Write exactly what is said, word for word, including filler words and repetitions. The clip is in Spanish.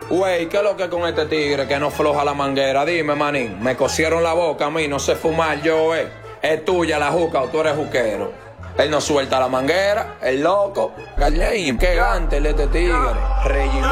Güey, ¿qué es lo que con este tigre que no floja la manguera? Dime, manín, me cosieron la boca a mí, no sé fumar yo, eh. Es tuya la juca o tú eres juquero. Él no suelta la manguera, el loco. Qué gante el este tigre. Rey